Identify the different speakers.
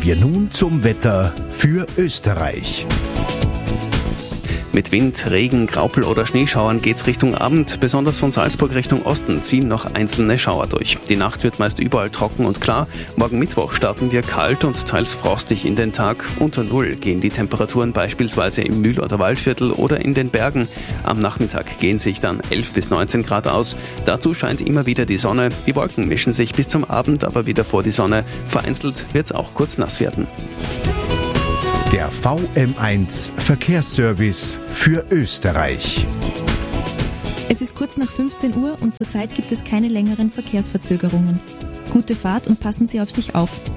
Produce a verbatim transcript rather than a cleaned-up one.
Speaker 1: wir nun zum Wetter für Österreich.
Speaker 2: Mit Wind, Regen, Graupel oder Schneeschauern geht's Richtung Abend. Besonders von Salzburg Richtung Osten ziehen noch einzelne Schauer durch. Die Nacht wird meist überall trocken und klar. Morgen Mittwoch starten wir kalt und teils frostig in den Tag. Unter Null gehen die Temperaturen beispielsweise im Mühl- oder Waldviertel oder in den Bergen. Am Nachmittag gehen sich dann elf bis neunzehn Grad aus. Dazu scheint immer wieder die Sonne. Die Wolken mischen sich bis zum Abend aber wieder vor die Sonne. Vereinzelt wird's auch kurz nass werden.
Speaker 1: Der V M eins Verkehrsservice für Österreich.
Speaker 3: Es ist kurz nach fünfzehn Uhr und zurzeit gibt es keine längeren Verkehrsverzögerungen. Gute Fahrt und passen Sie auf sich auf.